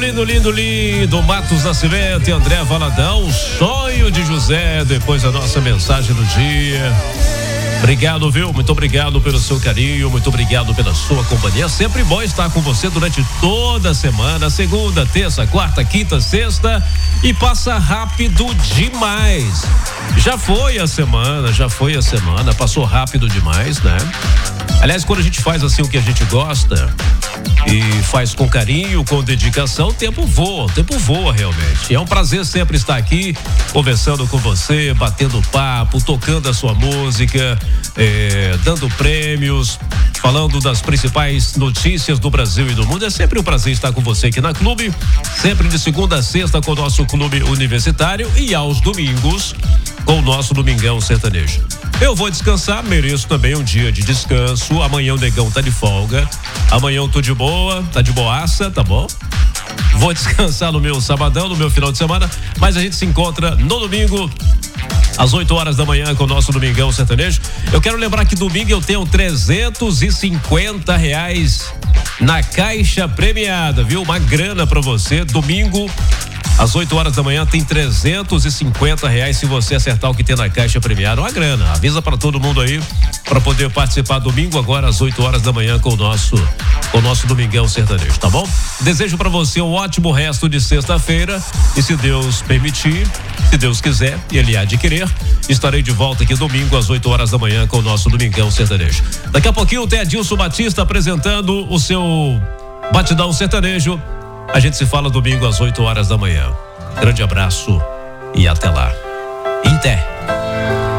Lindo, lindo, lindo, Matos Nascimento e André Valadão, o sonho de José, depois da nossa mensagem do dia. Obrigado, viu? Muito obrigado pelo seu carinho, muito obrigado pela sua companhia. Sempre bom estar com você durante toda a semana, segunda, terça, quarta, quinta, sexta, e passa rápido demais. Já foi a semana, passou rápido demais, né? Aliás, quando a gente faz assim o que a gente gosta e faz com carinho, com dedicação, o tempo voa realmente. É um prazer sempre estar aqui conversando com você, batendo papo, tocando a sua música, dando prêmios, falando das principais notícias do Brasil e do mundo. É sempre um prazer estar com você aqui na Clube, sempre de segunda a sexta com o nosso Clube Universitário e aos domingos com o nosso Domingão Sertanejo. Eu vou descansar, mereço também um dia de descanso. Amanhã o Negão tá de folga. Amanhã eu tô de boa, tá de boaça, tá bom? Vou descansar no meu sabadão, no meu final de semana, mas a gente se encontra no domingo às 8 horas da manhã com o nosso Domingão Sertanejo. Eu quero lembrar que domingo eu tenho R$350 na caixa premiada, viu? Uma grana pra você. Domingo às 8 horas da manhã tem R$350 se você acertar o que tem na caixa premiada. Uma grana. Avisa para todo mundo aí para poder participar domingo agora às 8 horas da manhã com o nosso Domingão Sertanejo, tá bom? Desejo para você um ótimo resto de sexta-feira e, se Deus permitir, se Deus quiser e Ele há de querer, estarei de volta aqui domingo às 8 horas da manhã com o nosso Domingão Sertanejo. Daqui a pouquinho tem Adilson Batista apresentando o seu Batidão Sertanejo. A gente se fala domingo às 8 horas da manhã. Grande abraço e até lá. Em té.